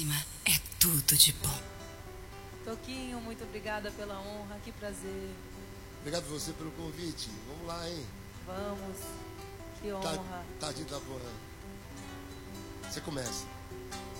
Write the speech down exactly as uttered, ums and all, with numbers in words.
próxima é tudo de bom. Toquinho, muito obrigada pela honra, que prazer. Obrigado você pelo convite. Vamos lá, hein? Vamos, que honra. Tadinho da Boa. Você começa.